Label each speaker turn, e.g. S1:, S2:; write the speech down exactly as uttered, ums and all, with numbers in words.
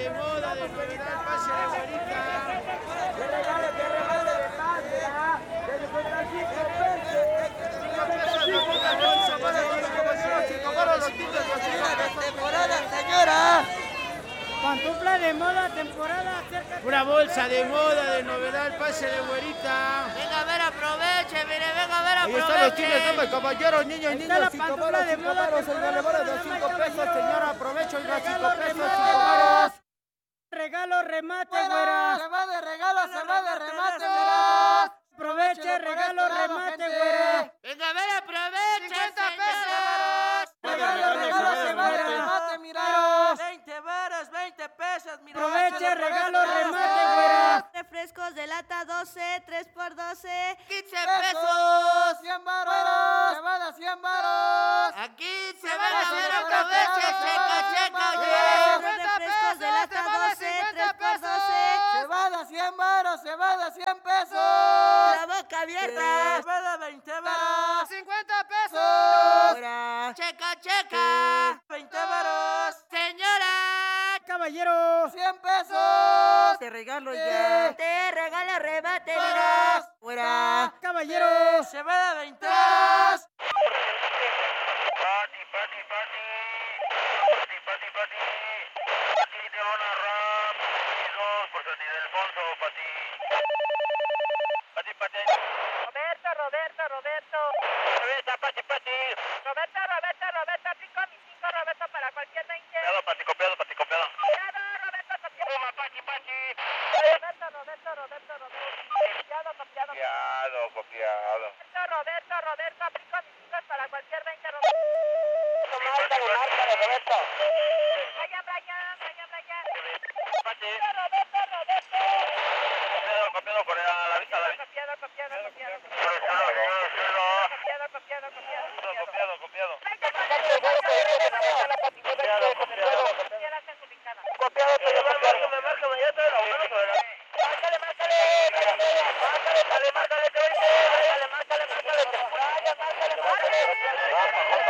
S1: de moda, de novedad, pase de güerita.
S2: Que regale, que regale de pase, ¿ah? De cincuenta y cinco pesos.
S1: cinco pesos no ponga bolsa, para los títulos
S2: De temporada, señora.
S3: Pantufla de moda, temporada, acércate.
S1: Una bolsa de moda, de novedad, pase de güerita.
S4: Venga a ver, aproveche, mire, venga a ver,
S2: Ahí
S4: aproveche.
S2: están los chicos, damas, caballeros, niños,
S3: Ahí está
S2: niños,
S3: la
S2: cinco
S3: pantufla
S2: varos,
S3: de
S2: cinco
S3: moda,
S2: varos, el
S3: temporada
S2: valor de
S3: para
S2: cinco
S3: damas y
S2: pesos,
S3: caballeros.
S2: señora, aprovecho, oiga, cinco
S3: Regalo,
S2: pesos,
S3: remate.
S2: cinco varos.
S3: Regalo, remate,
S2: Fuera,
S3: güera.
S2: se va de regalo, se va de remate,
S4: remate.
S2: mira.
S3: Aproveche, regalo, remate, güera.
S4: Venga a ver, aproveche,
S1: cincuenta
S4: señora.
S2: Regalo, regalo, se va de remate, mira.
S4: veinte varas, veinte pesos, mira.
S3: Aproveche, regalo, remate, güera.
S5: Refrescos de lata doce, tres por doce.
S4: quince
S2: Pesos,
S4: pesos.
S2: cien varos, se va de cien varos.
S4: Aquí se
S2: Se
S4: van
S2: va,
S4: a
S2: se
S4: ver,
S2: va,
S4: aproveche,
S2: se va, se
S4: checa,
S2: va,
S4: checa,
S2: se va.
S4: oye.
S5: Los refrescos de lata doce, tres por doce.
S2: Se va de cien varos, se va de cien pesos.
S4: La boca abierta.
S2: Se va de veinte varos.
S1: cincuenta pesos.
S2: Fuera.
S4: Checa, checa.
S2: veinte varos.
S4: Señora.
S3: Caballero.
S2: cien pesos.
S4: Te regalo
S2: ya.
S4: Te regalo remate,
S2: Varos.
S4: Fuera.
S3: Caballero.
S2: Se va de veinte varos.
S6: Pati, pati, pati. Pati, pati, pati. Pati de una ram. Dos por San Ildefonso, pati. Pati, pati.
S7: Roberto, Roberto, Roberto.
S6: Roberta, pati, pati.
S7: Roberto, Roberto, Roberto, cinco mi cinco, Roberto, para cualquier veinte.
S6: Copiado, pati, copiado, pati, copiado.
S7: Copiado, Roberto, copiado.
S6: Toma, pati, pati.
S7: Roberto, Roberto, Roberto, Roberto. Copiado, copiado.
S6: Copiado, copiado.
S7: Roberto, Roberto, Roberto, cinco mi cinco para cualquier veinte, Roberto.
S6: Márcale, márcale, Roberto.
S7: Brian, Brian, Brian, Brian.
S6: Pati.
S7: Roberto, Roberto.
S6: Copiado, copiado, por a la vista, a la vista.
S7: Copiado, copiado, copiado.
S6: Por el suelo, por el suelo.
S7: Copiado, copiado, copiado.
S6: Copiado, copiado.
S7: Copiado,
S6: copiado.
S7: Copiado, en su brincada.
S6: Copiado, pero márcame, márcame, ya te la mano sobre la...
S7: Márcale, márcale. Márcale, márcale, márcale, márcale, márcale. Márcale, márcale, márcale.